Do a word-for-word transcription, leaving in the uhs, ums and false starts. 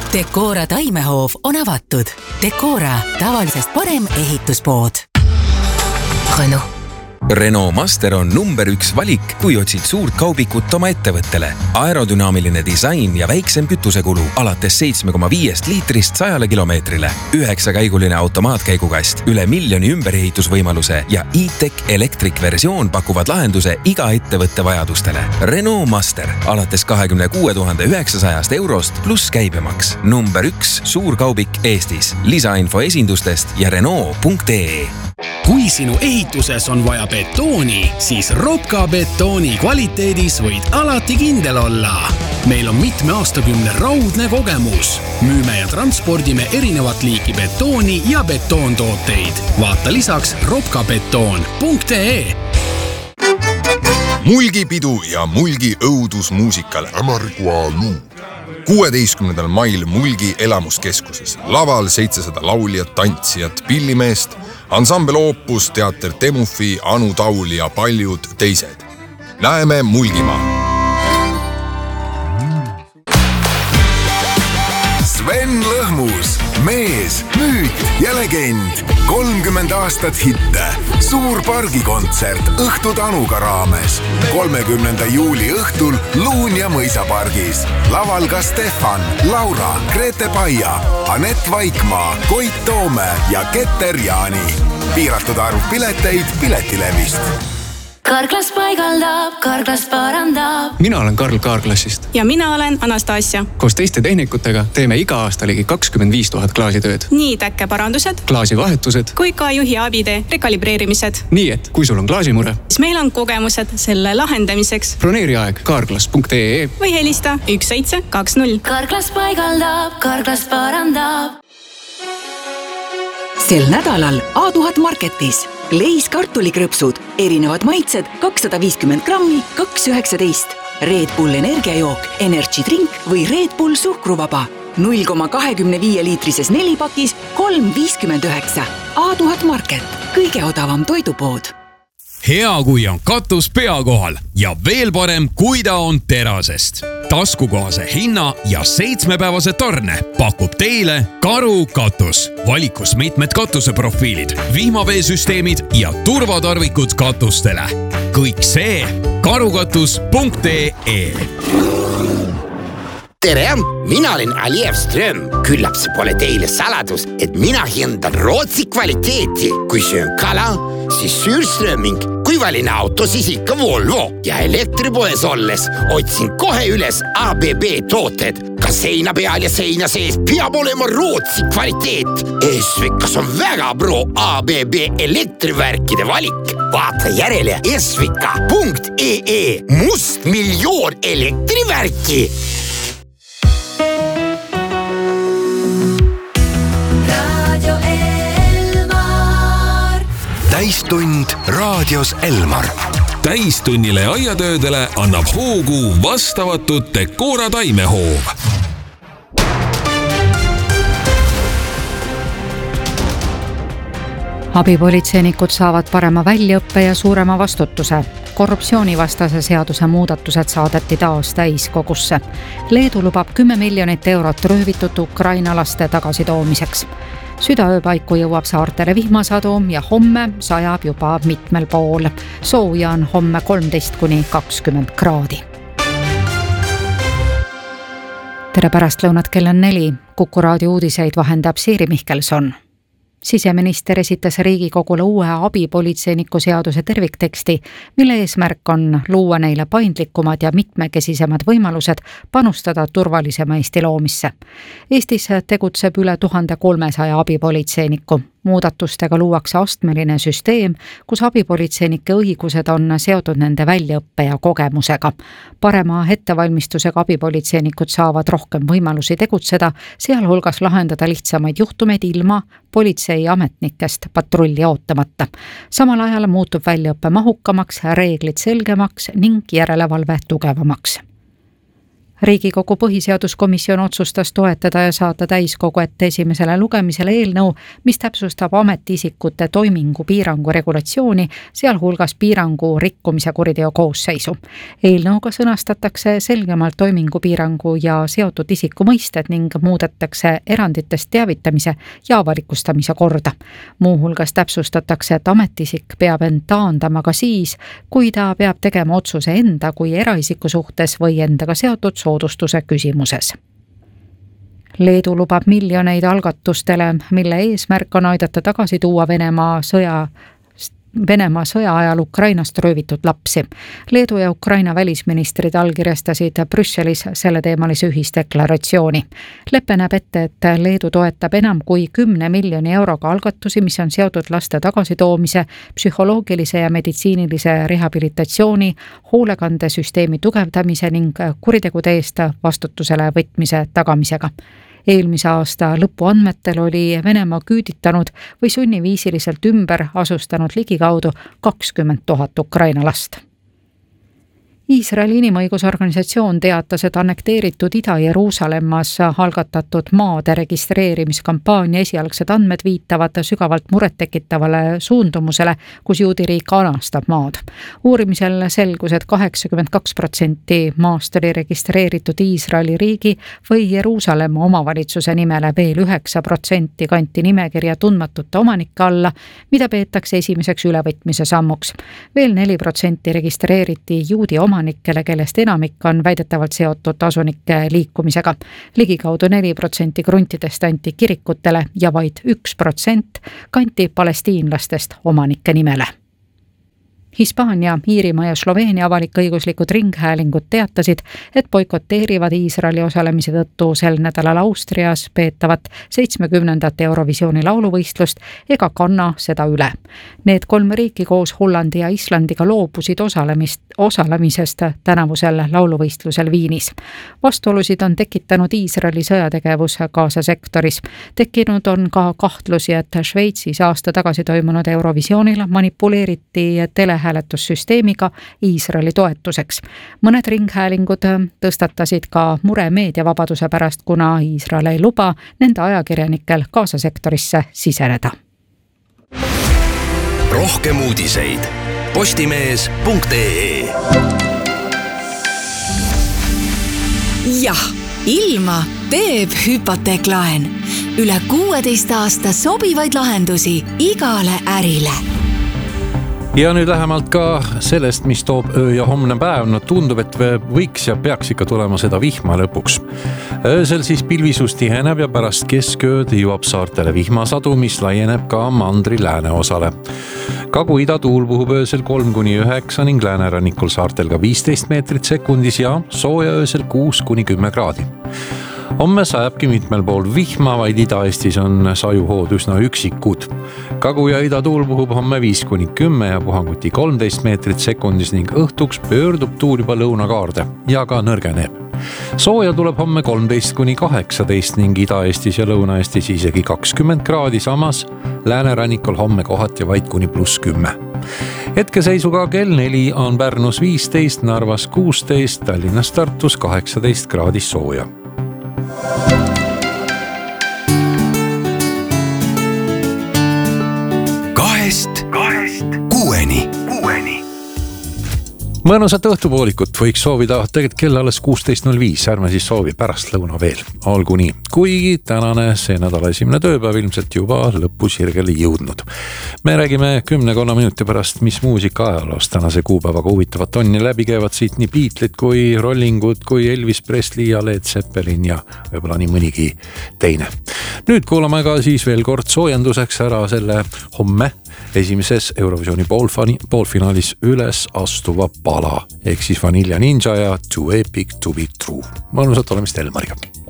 Decora taimehoov on avatud. Decora, tavalisest parem ehituspood. Renault. Renault Master on number üks valik, kui otsid suurt kaubikut oma ettevõttele. Aerodünaamiline disain ja väiksem kütusekulu alates seitsme koma viiest liitrist sajale kilomeetrile. Üheksakäiguline automaatkäigukast, üle miljoni ümberehitusvõimaluse ja e-tech Electric versioon pakuvad lahenduse iga ettevõtte vajadustele. Renault Master alates kahekümne kuue tuhande üheksasajast eurost pluss käibemaks. Number üks suur kaubik Eestis. Lisainfo esindustest ja Renault punkt ee. Kui sinu ehituses on vaja betooni, siis Ropka betooni kvaliteedis võid alati kindel olla. Meil on mitme aastakümne raudne kogemus. Müüme ja transpordime erinevat liiki betooni ja betoontooteid. Vaata lisaks ropkabetoon punkt ee. Mulgipidu ja Mulgi õudusmuusikal Amargualu. kuueteistkümnendal mail Mulgi elamuskeskuses. Laval seitsesada lauljat, tantsijat, pillimeest, ansambel Opus, teater Temufi, Anu Taul ja paljud teised. Näeme Mulgimaa. Sven Lõhmus, mees, müüt ja legend. kolmkümmend aastat hitte. Suur pargikontsert Õhtud Anuga raames. kolmekümnenda juuli õhtul Luun ja Mõisapargis. Laval ka Stefan, Laura, Grete Paia, Anett Vaikmaa, Koit Toome ja Keter Jaani. Piiratud arv pileteid Piletilevist. Karklas paigaldab, Karklas parandab. Mina olen Karl Kaarklassist. Ja mina olen Anastasia. Koos teiste tehnikutega teeme iga aasta ligi kakskümmend viis tuhat klaasitööd. Nii täkkeparandused, klaasivahetused, kui ka juhi abide rekalibreerimised. Nii et, kui sul on klaasimure, siis meil on kogemused selle lahendamiseks. Broneeri aeg karklas punkt ee või helista üks seitse kaks null. Karklas paigaldab, Karklas parandab. Sel nädalal A tuhat Marketis. Leis kartulikrõpsud, erinevad maitsed, kakssada viiskümmend grammi, kaks üheksateist. Red Bull energiajook, Energy Drink või Red Bull suhkruvaba. null koma kakskümmend viis liitrises nelipakis, kolm viiskümmend üheksa. A tuhat Market, kõige odavam toidupood. Hea, kui on katus pea kohal ja veel parem, kui ta on terasest. Taskukohase hinna ja seitsmepäevase tarne pakub teile Karu katus. Valikus mitmed katuseprofiilid, vihmaveesüsteemid ja turvatarvikud katustele. Kõik see karukatus punkt ee. Tere, mina olen Aliev Ström. Küllap see pole teile saladus, et mina hindan Rootsi kvaliteeti. Kui söön kala, siis Sürströming. Kui valin auto, siis ikka Volvo. Ja elektripoes olles otsin kohe üles A B B tooted. Ka seina peal ja seina sees peab olema Rootsi kvaliteet. Esvikas on väga pro A B B elektrivärkide valik. Vaata järele esvika punkt ee. Must miljoon elektrivärki. Täistund raadios Elmar. Täistunnile ja aiatöödele annab hoogu vastavatud Decora taimehoov. Abipolitseinikud saavad parema väljaõppe ja suurema vastutuse. Korruptsioonivastase seaduse muudatused saadeti taas täiskogusse. Leedu lubab kümme miljonit eurot röövitud Ukraina laste tagasitoomiseks. Südaööpaiku jõuab saartele vihmasadu ja homme sajab juba mitmel pool. Sooja on homme kolmteist kuni kakskümmend kraadi. Tere pärastlõunat, kell on neli. Kuku raadio uudiseid vahendab Siiri Mihkelson. Siseminister esitas Riigikogule uue abipolitseiniku seaduse tervikteksti, mille eesmärk on luua neile paindlikumad ja mitmekesisemad võimalused panustada turvalisema Eesti loomisse. Eestis tegutseb üle tuhande kolmesaja abipolitseiniku. Muudatustega luuakse astmeline süsteem, kus abipolitseinike õigused on seotud nende väljaõppe ja kogemusega. Parema ettevalmistusega abipolitseinikud saavad rohkem võimalusi tegutseda, sealhulgas lahendada lihtsamaid juhtumeid ilma politseiametnikest patrulli ootamata. Samal ajal muutub väljaõppe mahukamaks, reeglid selgemaks ning järelevalve tugevamaks. Riigikogu põhiseaduskomisjon otsustas toetada ja saata täiskogu ette esimesele lugemisele eelnõu, mis täpsustab ametiisikute toimingu piirangu regulatsiooni, sealhulgas piirangu rikkumise kuriteo koosseisu. Eelnõuga sõnastatakse selgemalt toimingu piirangu ja seotud isiku mõisted ning muudetakse eranditest teavitamise ja avalikustamise korda. Muuhulgas täpsustatakse, et ametiisik peab end taandama ka siis, kui ta peab tegema otsuse enda kui eraisiku suhtes või endaga seotud soodustuse küsimuses. Leedu lubab miljoneid algatustele, mille eesmärk on aidata tagasi tuua Venemaa sõja Venemaa sõja ajal Ukrainast röövitud lapsi. Leedu ja Ukraina välisministrid allkirjastasid Brüsselis selle teemalise ühisdeklaratsiooni. Leppe näeb ette, et Leedu toetab enam kui kümne miljoni euroga algatusi, mis on seotud laste tagasitoomise, psühholoogilise ja meditsiinilise rehabilitatsiooni, hoolekandesüsteemi tugevdamise ning kuritegude eest vastutusele võtmise tagamisega. Eelmise aasta lõpu andmetel oli Venemaa küüditanud või sunniviisiliselt ümber asustanud ligikaudu kakskümmend tuhat Ukraina last. Iisraeli inimõigusorganisatsioon teatas, et annekteeritud Ida-Jeruusalemmas algatatud maade registreerimiskampaania esialgsed andmed viitavad sügavalt murettekitavale suundumusele, kus juudiriik anastab maad. Uurimisel selgus, et kaheksakümmend kaks protsenti maast oli registreeritud Iisraeli riigi või Jeruusalemma omavalitsuse nimele, veel üheksa protsenti kanti nimekirja tundmatute omanike alla, mida peetakse esimeseks ülevõtmise sammuks. Veel neli protsenti registreeriti juudi omanikele, omanikele, kellest enamik on väidetavalt seotud asunike liikumisega. Ligikaudu neli protsenti kruntidest anti kirikutele ja vaid üks protsent kanti palestiinlastest omanike nimele. Hispaania, Iirimaa ja Sloveenia avalik-õiguslikud ringhäälingud teatasid, et boikoteerivad Iisraeli osalemise tõttu sel nädalal Austrias peetavat seitsmekümnendat Eurovisiooni lauluvõistlust ega kanna seda üle. Need kolm riiki koos Hollandi ja Islandiga loobusid osalemist, osalemisest tänavusel lauluvõistlusel Viinis. Vastuolusid on tekitanud Iisraeli sõjategevus Gaza sektoris. Tekkinud on ka kahtlusi, et Šveitsis aasta tagasi toimunud Eurovisioonil manipuleeriti tele hääletussüsteemiga Iisraeli toetuseks. Mõned ringhäälingud tõstatasid ka mure meediavabaduse pärast, kuna Iisrael ei luba nende ajakirjanikel Gaza sektorisse siseneda. Rohkem uudiseid postimees punkt ee. Jah, ilma teeb hüpoteeklaen. Üle kuueteist aasta sobivaid lahendusi igale ärile. Ja nüüd lähemalt ka sellest, mis toob öö ja homne päev. No tundub, et võiks ja peaks ikka tulema seda vihma lõpuks. Öösel siis pilvisus tiheneb ja pärast keskööd jõuab saartele vihmasadu, mis laieneb ka mandri lääne osale. Kagu-ida tuul puhub öösel kolm kuni üheksa ning läänerannikul saartel ka viisteist meetrit sekundis ja sooja öösel kuus kuni kümme kraadi. Homme sajabki mitmel pool vihma, vaid Ida-Eestis on sajuhood üsna üksikud. Kagu- ja idatuul puhub homme viis kuni kümme ja puhanguti kolmteist meetrit sekundis ning õhtuks pöördub tuul juba lõunakaarde ja ka nõrgeneb. Sooja tuleb homme kolmteist kuni kaheksateist ning Ida-Eestis ja Lõuna-Eestis isegi kakskümmend kraadi, samas läänerannikul homme kohati vaid kuni pluss kümme. Hetkeseisuga kell neli on Pärnus viisteist, Narvas kuusteist, Tallinnas Tartus kaheksateist kraadis sooja. Kahest, kahest, kuueni, kuueni. Mõnusat õhtupoolikut võiks soovida tegelikult kell alles kuusteist null viis, ärme siis soovi pärast lõuna veel. Olgu nii, kuigi tänane see nädala esimene tööpäev ilmselt juba lõpusirgele jõudnud. Me räägime kümnekonna minuti pärast, mis muusika ajaloost tänase kuupäevaga huvitavat on ja läbi käivad siit nii Beatlesid kui Rollingud kui Elvis Presley ja Led Zeppelin ja võib-olla nii mõnigi teine. Nüüd kuulame ka siis veel kord soojenduseks ära selle homme esimeses Eurovisiooni poolfinaalis üles astuva pala ehk siis Vanilla Ninja ja Too Epic to be True. Mõnusat olemist Elmariga.